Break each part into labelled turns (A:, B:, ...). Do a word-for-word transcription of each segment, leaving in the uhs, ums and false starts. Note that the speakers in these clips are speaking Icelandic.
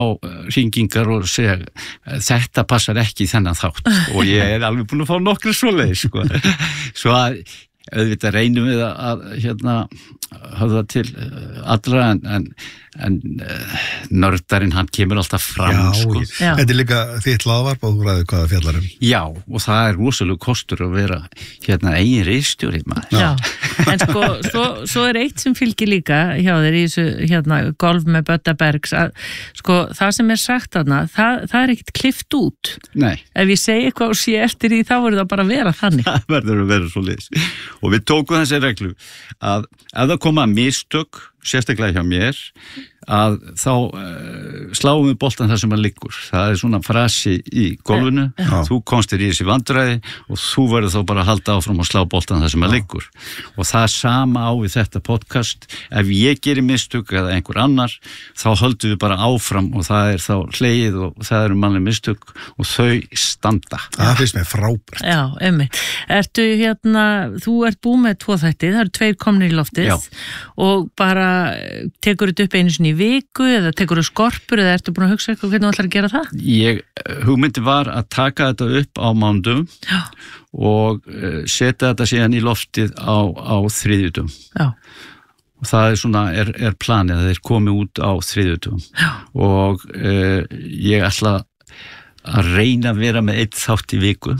A: hringingar og segja þetta passar ekki í þennan þátt og ég er alveg búin að fá nokkru svoleiðis sko. Svo að auðvitað reynum við að, að hérna höfða til allra en, en, en uh, nördarinn hann kemur alltaf fram
B: já,
A: sko.
B: Já. Þetta er líka þitt hlaðvarp og þú ræður hvaða fjallar um.
A: Já, og það er rosalega kostur að vera hérna eigin ritstjóri maður.
C: Já, en sko svo, svo er eitt sem fylgir líka hjá þér í þessu hérna golf með Bödda Bergs að sko það sem er sagt þarna, það, það er ekkert klippt út.
A: Nei.
C: Ef ég segi eitthvað og sé eftir því þá verður það bara að vera þannig.
A: Það verður að vera svo leiðis. Og við tókum þessi reglu að ef það koma mistök, sérstaklega hjá mér, að þá uh, sláum við boltan þar sem að liggur. Það er svona frasi í golfinu, ja. Þú komst þér í þessi vandræði og þú verður þá bara að halda áfram og slá boltan þar sem að liggur. Og það sama á við þetta podcast. Ef ég gerir mistök eða einhver annar, þá höldum við bara áfram og það er þá hlegið og það eru mannleg mistök og þau standa.
B: Það finnst mér frábært.
C: Já, einmitt. Ertu hérna, þú ert búið með tvo þætti, það eru tveir komnir í loftið Já. Og bara tekur þetta upp einu sinni í viku eða tekur þú skorpur eða ertu búin að hugsa eitthvað hvernig þú ætlar að gera það?
A: Ég, hugmyndi var að taka þetta upp á mánudum og uh, setja þetta síðan í loftið á, á þriðjudum. Já. Og það er svona, er, er planið að þeir komi út á þriðjudum. Já. Og uh, ég ætla að reyna að vera með eitt þátt í viku.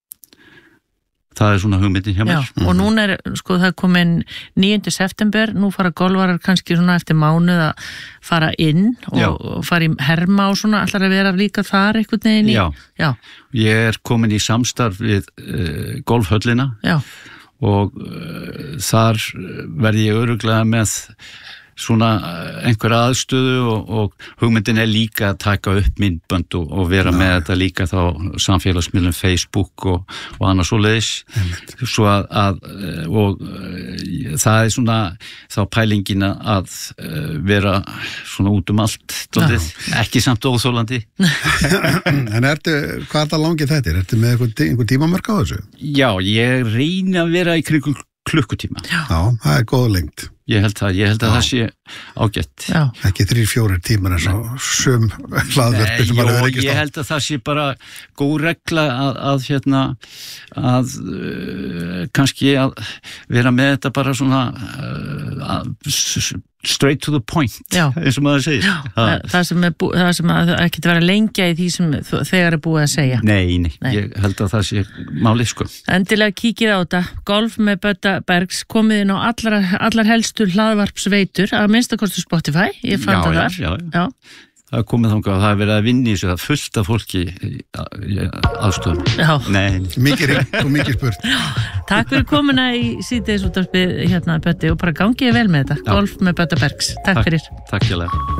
A: Það er svona hugmyndin hjá mér.
C: Já, og núna er, sko, það komin níundi september, nú fara golfarar kannski svona eftir mánuð að fara inn og, og fara í herma og svona, ætlar að vera líka þar einhvern veginn í?
A: Já.
C: Já,
A: ég er komin í samstarf við uh, golfhöllina
C: Já.
A: Og uh, þar verði ég örugglega með svona einhverja aðstöðu og, og hugmyndin er líka að taka upp myndbönd og, og vera Ná. Með þetta líka þá samfélagsmiðlum Facebook og, og annars svoleiðis svo að, að og það er svona þá pælingin að vera svona út um allt daldið, ekki samt óþólandi.
B: En ertu, hvað er það langið þetta? Ertu með einhver, einhver tímamörk á þessu?
A: Já, ég reyni að vera í kringum klukkutíma.
B: Já, það er góð lengt.
A: Ég held að, ég held að það sé ágætt.
C: Já.
B: Ekki þrír, fjórir tímar eins og sum hlaðvörp sem maður hefur ekki stáð.
A: Ég held að það sé bara góð regla að, að hérna, að uh, kannski að vera með þetta bara svona uh, að, straight to the point, Já. Eins og maður segir.
C: Það, það sem er bú, það sem að ekki vera lengja í því sem þegar er búið að segja.
A: Nei, nei, nei. Ég held að það sé málið sko.
C: Endilega kíkið á þetta. Golf með Bödda Bergs komið inn á allar, allar helstu hlaðvarpsveitur að minnstakosti Spotify. Ég fann það þar.
A: Já, já. Já. Það er komið þangað og það er verið að vinna í þessu, það er fullt af fólki aðstöðum.
C: Já.
A: Nei.
B: Mikið ringt og mikið spurt.
C: Takk fyrir komuna í síðdegisútvarpið hérna Böddi og bara gangið vel með þetta. Já. Golf með Bödda Bergs. Takk, takk fyrir.
A: Takk hjá